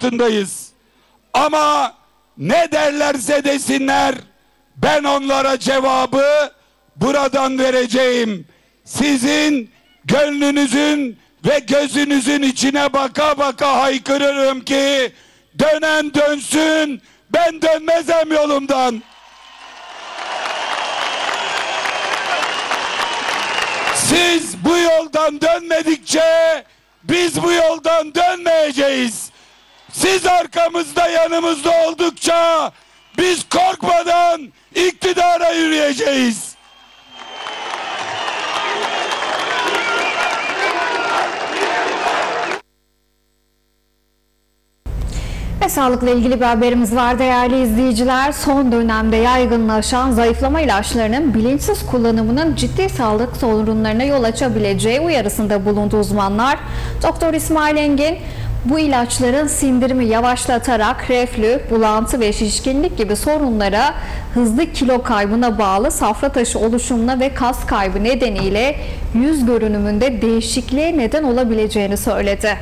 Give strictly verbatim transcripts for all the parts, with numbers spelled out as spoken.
altındayız. Ama ne derlerse desinler, ben onlara cevabı buradan vereceğim. Sizin gönlünüzün ve gözünüzün içine baka baka haykırırım ki dönen dönsün, ben dönmezem yolumdan. Siz bu yoldan dönmedikçe biz bu yoldan dönmeyeceğiz. Siz arkamızda, yanımızda oldukça biz korkmadan iktidara yürüyeceğiz. Ve sağlıkla ilgili bir haberimiz var değerli izleyiciler. Son dönemde yaygınlaşan zayıflama ilaçlarının bilinçsiz kullanımının ciddi sağlık sorunlarına yol açabileceği uyarısında bulundu uzmanlar. Doktor İsmail Engin, bu ilaçların sindirimi yavaşlatarak reflü, bulantı ve şişkinlik gibi sorunlara, hızlı kilo kaybına bağlı safra taşı oluşumuna ve kas kaybı nedeniyle yüz görünümünde değişikliğe neden olabileceğini söyledi.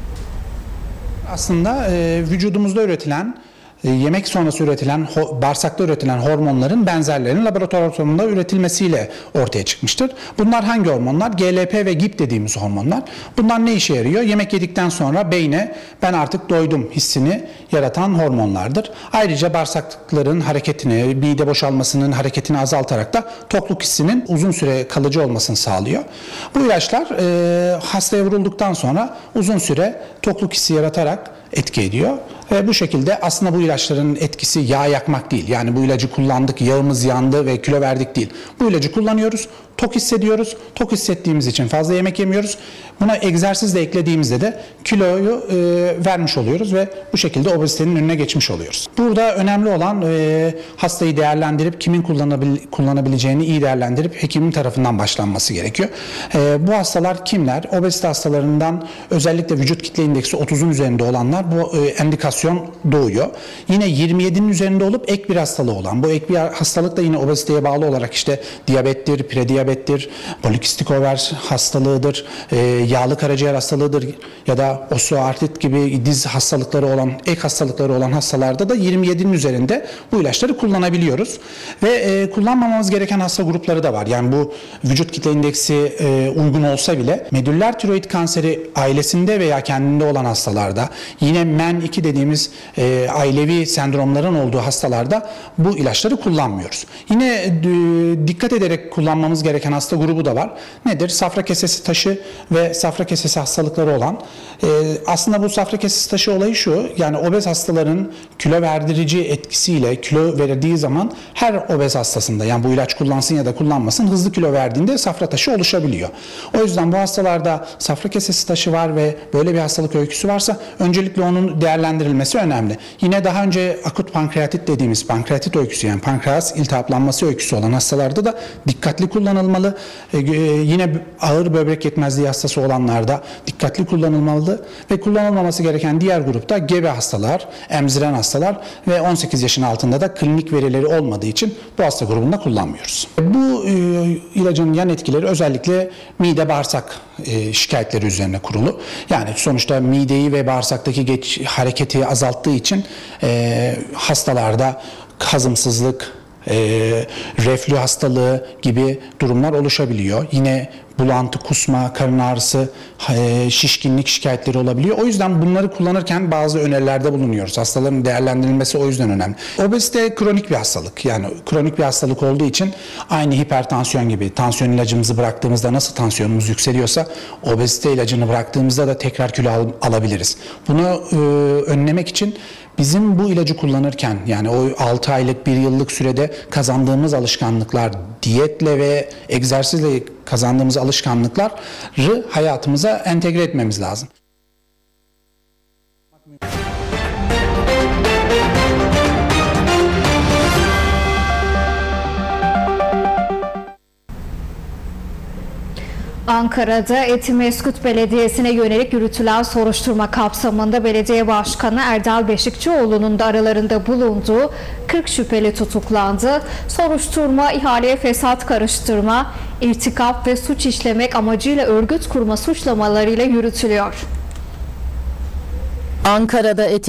Aslında e, vücudumuzda üretilen, e, yemek sonrası üretilen, ho, bağırsakta üretilen hormonların benzerlerinin laboratuvar ortamında üretilmesiyle ortaya çıkmıştır. Bunlar hangi hormonlar? G L P ve G I P dediğimiz hormonlar. Bunlar ne işe yarıyor? Yemek yedikten sonra beyne ben artık doydum hissini yaratan hormonlardır. Ayrıca bağırsakların hareketini, mide boşalmasının hareketini azaltarak da tokluk hissinin uzun süre kalıcı olmasını sağlıyor. Bu ilaçlar e, hastaya vurulduktan sonra uzun süre tokluk hissi yaratarak etki ediyor. Ve bu şekilde aslında bu ilaçların etkisi yağ yakmak değil. Yani bu ilacı kullandık, yağımız yandı ve kilo verdik değil. Bu ilacı kullanıyoruz, tok hissediyoruz. Tok hissettiğimiz için fazla yemek yemiyoruz. Buna egzersiz de eklediğimizde de kiloyu e, vermiş oluyoruz ve bu şekilde obezitenin önüne geçmiş oluyoruz. Burada önemli olan e, hastayı değerlendirip kimin kullanabil, kullanabileceğini iyi değerlendirip hekimin tarafından başlanması gerekiyor. E, bu hastalar kimler? Obezite hastalarından özellikle vücut kitle indeksi otuzun üzerinde olanlar bu e, endikasyon doğuyor. Yine yirmi yedinin üzerinde olup ek bir hastalığı olan, bu ek bir hastalık da yine obeziteye bağlı olarak işte diyabettir, prediyabettir, polikistik over hastalığıdır, e, yağlı karaciğer hastalığıdır ya da osteoartrit gibi diz hastalıkları olan, ek hastalıkları olan hastalarda da yirmi yedinin üzerinde bu ilaçları kullanabiliyoruz. Ve e, kullanmamamız gereken hasta grupları da var. Yani bu vücut kitle indeksi e, uygun olsa bile medüller tiroid kanseri ailesinde veya kendinde olan hastalarda, yine M E N iki dediğimiz e, ailevi sendromların olduğu hastalarda bu ilaçları kullanmıyoruz. Yine e, dikkat ederek kullanmamız gereken hasta grubu da var. Nedir? Safra kesesi taşı ve safra kesesi hastalıkları olan. E, aslında bu safra kesesi taşı olayı şu, yani obez hastaların kilo verdirici etkisiyle kilo verdiği zaman her obez hastasında, yani bu ilaç kullansın ya da kullanmasın, hızlı kilo verdiğinde safra taşı oluşabiliyor. O yüzden bu hastalarda safra kesesi taşı var ve böyle bir hastalık öyküsü varsa öncelikle onun değerlendirilmesi önemli. Yine daha önce akut pankreatit dediğimiz pankreatit öyküsü, yani pankreas iltihaplanması öyküsü olan hastalarda da dikkatli kullanılmalı. Ee, yine ağır böbrek yetmezliği hastası olanlarda dikkatli kullanılmalı ve kullanılmaması gereken diğer grupta gebe hastalar, emziren hastalar ve on sekiz yaşın altında da klinik verileri olmadığı için bu hasta grubunda kullanmıyoruz. Bu e, ilacın yan etkileri özellikle mide bağırsak e, şikayetleri üzerine kurulu. Yani sonuçta mideyi ve bağırsaktaki geç hareketi azalttığı için e, hastalarda hazımsızlık, e, reflü hastalığı gibi durumlar oluşabiliyor. Yine bulantı, kusma, karın ağrısı, e, şişkinlik şikayetleri olabiliyor. O yüzden bunları kullanırken bazı önerilerde bulunuyoruz. Hastaların değerlendirilmesi o yüzden önemli. Obezite kronik bir hastalık. Yani kronik bir hastalık olduğu için aynı hipertansiyon gibi tansiyon ilacımızı bıraktığımızda nasıl tansiyonumuz yükseliyorsa obezite ilacını bıraktığımızda da tekrar kilo al alabiliriz. Bunu e, önlemek için bizim bu ilacı kullanırken, yani o altı aylık bir yıllık sürede kazandığımız alışkanlıklar, diyetle ve egzersizle kazandığımız alışkanlıkları hayatımıza entegre etmemiz lazım. Ankara'da Etimeskut Belediyesi'ne yönelik yürütülen soruşturma kapsamında Belediye Başkanı Erdal Beşikçioğlu'nun da aralarında bulunduğu kırk şüpheli tutuklandı. Soruşturma, ihaleye fesat karıştırma, irtikap ve suç işlemek amacıyla örgüt kurma suçlamalarıyla yürütülüyor. Ankara'da